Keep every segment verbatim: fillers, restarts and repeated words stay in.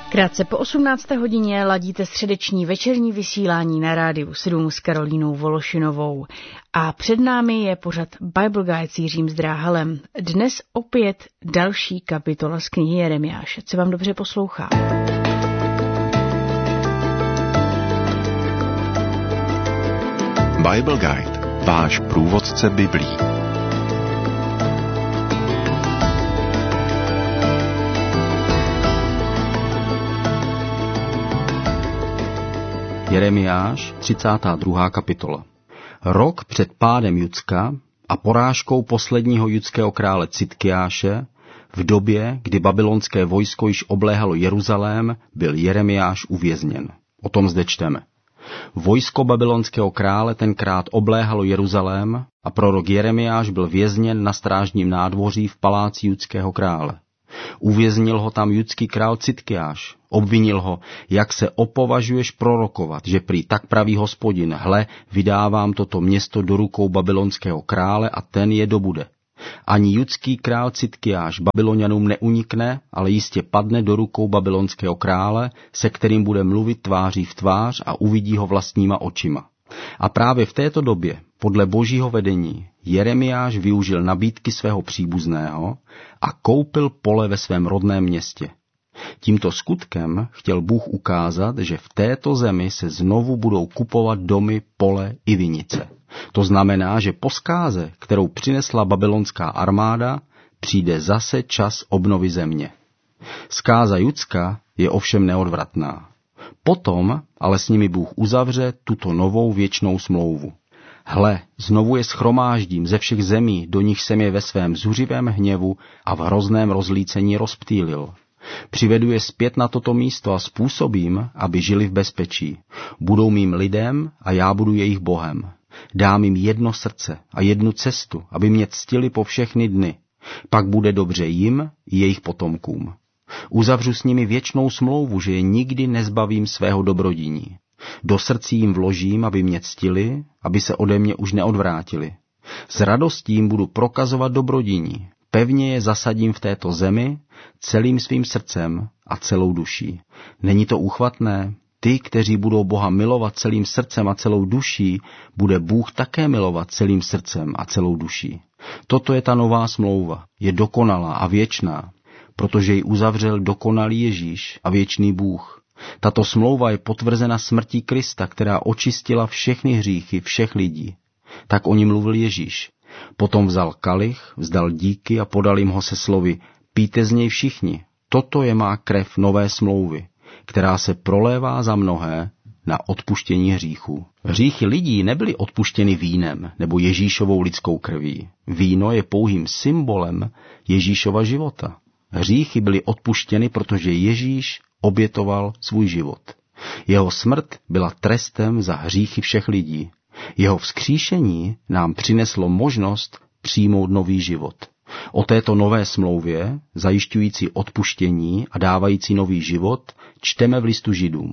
Krátce po osmnácté hodině ladíte středeční večerní vysílání na Rádiu sedm s Karolínou Vološinovou. A před námi je pořad Bible Guide s Jiřím Zdráhalem. Dnes opět další kapitola z knihy Jeremiáše. Co vám dobře poslouchá. Bible Guide, váš průvodce Biblí. Jeremiáš, třicátá druhá kapitola. Rok před pádem Judska a porážkou posledního judského krále Citkiáše, v době, kdy babylonské vojsko již obléhalo Jeruzalém, byl Jeremiáš uvězněn. O tom zde čteme. Vojsko babylonského krále tenkrát obléhalo Jeruzalém a prorok Jeremiáš byl vězněn na strážním nádvoří v paláci judského krále. Uvěznil ho tam judský král Citkiáš. Obvinil ho, jak se opovažuješ prorokovat, že prý tak praví Hospodin, hle, vydávám toto město do rukou babylonského krále a ten je dobude. Ani judský král Citkiáš Babylonianům neunikne, ale jistě padne do rukou babylonského krále, se kterým bude mluvit tváří v tvář a uvidí ho vlastníma očima. A právě v této době, podle božího vedení, Jeremiáš využil nabídky svého příbuzného a koupil pole ve svém rodném městě. Tímto skutkem chtěl Bůh ukázat, že v této zemi se znovu budou kupovat domy, pole i vinice. To znamená, že po zkáze, kterou přinesla babylonská armáda, přijde zase čas obnovy země. Zkáza Judska je ovšem neodvratná. Potom ale s nimi Bůh uzavře tuto novou věčnou smlouvu. Hle, znovu je shromáždím ze všech zemí, do nich jsem je ve svém zuřivém hněvu a v hrozném rozlícení rozptýlil. Přivedu je zpět na toto místo a způsobím, aby žili v bezpečí. Budou mým lidem a já budu jejich Bohem. Dám jim jedno srdce a jednu cestu, aby mě ctili po všechny dny. Pak bude dobře jim i jejich potomkům. Uzavřu s nimi věčnou smlouvu, že je nikdy nezbavím svého dobrodiní. Do srdcí jim vložím, aby mě ctili, aby se ode mě už neodvrátili. S radostí jim budu prokazovat dobrodiní. Pevně je zasadím v této zemi celým svým srdcem a celou duší. Není to úchvatné? Ty, kteří budou Boha milovat celým srdcem a celou duší, bude Bůh také milovat celým srdcem a celou duší. Toto je ta nová smlouva. Je dokonalá a věčná, protože ji uzavřel dokonalý Ježíš a věčný Bůh. Tato smlouva je potvrzena smrtí Krista, která očistila všechny hříchy všech lidí. Tak o ní mluvil Ježíš. Potom vzal kalich, vzdal díky a podal jim ho se slovy: pijte z něj všichni, toto je má krev nové smlouvy, která se prolévá za mnohé na odpuštění hříchů. Hříchy lidí nebyly odpuštěny vínem nebo Ježíšovou lidskou krví. Víno je pouhým symbolem Ježíšova života. Hříchy byly odpuštěny, protože Ježíš obětoval svůj život. Jeho smrt byla trestem za hříchy všech lidí. Jeho vzkříšení nám přineslo možnost přijmout nový život. O této nové smlouvě, zajišťující odpuštění a dávající nový život, čteme v listu Židům.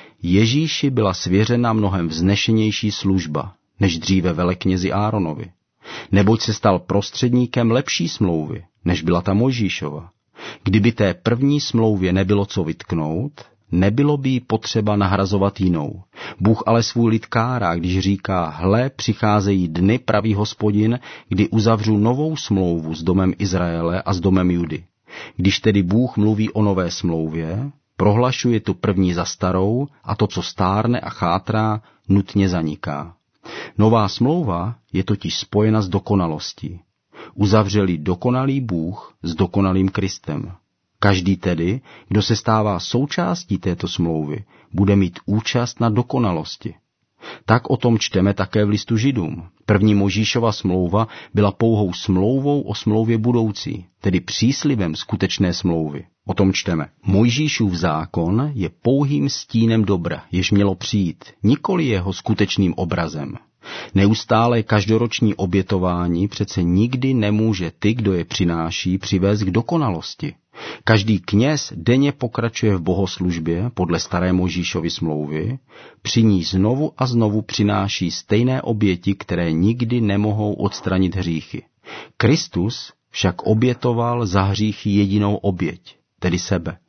Ježíši byla svěřena mnohem vznešenější služba, než dříve veleknězi Áronovi. Neboť se stal prostředníkem lepší smlouvy, než byla ta Mojžíšova. Kdyby té první smlouvě nebylo co vytknout, nebylo by jí potřeba nahrazovat jinou. Bůh ale svůj lid kárá, když říká: hle, přicházejí dny, pravý Hospodin, kdy uzavřu novou smlouvu s domem Izraele a s domem Judy. Když tedy Bůh mluví o nové smlouvě, prohlašuje tu první za starou a to, co stárne a chátrá, nutně zaniká. Nová smlouva je totiž spojena s dokonalostí. Uzavřeli dokonalý Bůh s dokonalým Kristem. Každý tedy, kdo se stává součástí této smlouvy, bude mít účast na dokonalosti. Tak o tom čteme také v listu Židům. První Mojžíšova smlouva byla pouhou smlouvou o smlouvě budoucí, tedy příslibem skutečné smlouvy. O tom čteme. Mojžíšův zákon je pouhým stínem dobra, jež mělo přijít, nikoli jeho skutečným obrazem. Neustále každoroční obětování přece nikdy nemůže ty, kdo je přináší, přivést k dokonalosti. Každý kněz denně pokračuje v bohoslužbě podle staré Mojžíšovy smlouvy, při ní znovu a znovu přináší stejné oběti, které nikdy nemohou odstranit hříchy. Kristus však obětoval za hříchy jedinou oběť, tedy sebe.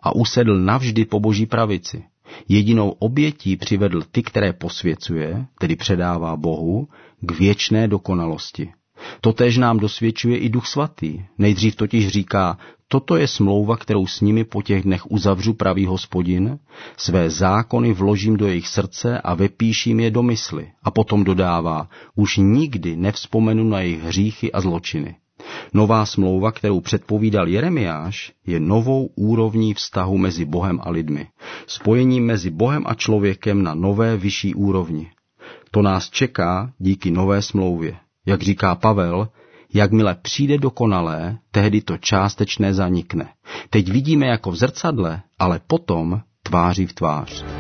a usedl navždy po Boží pravici. Jedinou obětí přivedl ty, které posvěcuje, tedy předává Bohu, k věčné dokonalosti. Totéž nám dosvědčuje i Duch Svatý. Nejdřív totiž říká, toto je smlouva, kterou s nimi po těch dnech uzavřu, pravý Hospodin, své zákony vložím do jejich srdce a vepíším je do mysli. A potom dodává, už nikdy nevzpomenu na jejich hříchy a zločiny. Nová smlouva, kterou předpovídal Jeremiáš, je novou úrovní vztahu mezi Bohem a lidmi. Spojení mezi Bohem a člověkem na nové vyšší úrovni. To nás čeká díky nové smlouvě. Jak říká Pavel, jakmile přijde dokonalé, tehdy to částečné zanikne. Teď vidíme jako v zrcadle, ale potom tváří v tvář.